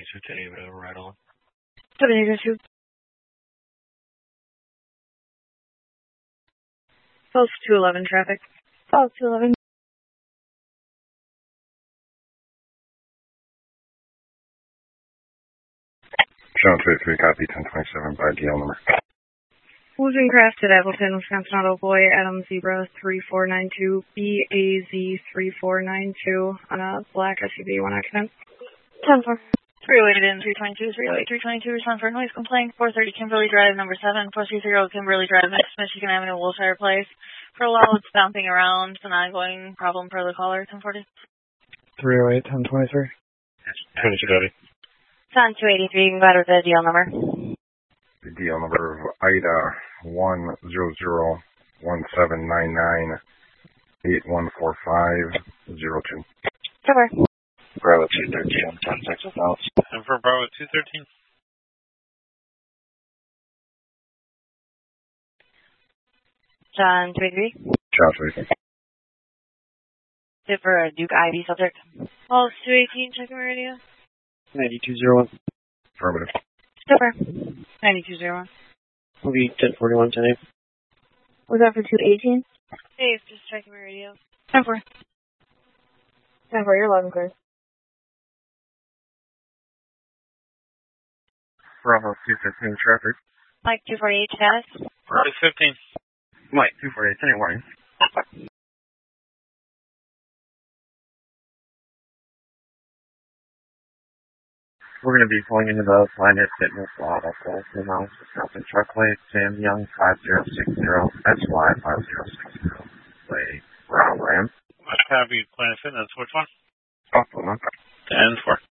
to David, right on. 782. False 211 traffic. False 211. Channel 23, copy 1027 by DL number. Moving craft at Appleton, Wisconsin Auto Boy, Adam Zebra 3492, BAZ 3492 on a black SUV, 1 accident. 10-4. 308 in 322, 308 322, respond for noise complaint, 430 Kimberly Drive, number 7, 430 Kimberly Drive, next Michigan Avenue, Wilshire Place. For a while, it's bouncing around. It's an ongoing problem for the caller, 1040. 308 1023. 22 Daddy. Son 283, you can go to the DL number. The DL number of Ida 100-1799-814502. Cover. Bravo 213, 10 Texas House. And for Bravo 213. John 283. Channel 23. Is it for a Duke IV subject? Pulse 218, checking radio. 9201. Affirmative. Cover. 9201. Will be 1041 10 Was that for 218? Dave, just checking my radio. 10-4. 10-4, you're loud and clear. Bravo 215 traffic. Mike 248 status. Bravo 15. Mike 248, any warning. We're going to be pulling into the Planet Fitness lot at the Mount Wisconsin Truckway, Sam Young 5060, SY 5060. Way Brown Ram. Copy, Planet Fitness. Which one? Oh, 10-4.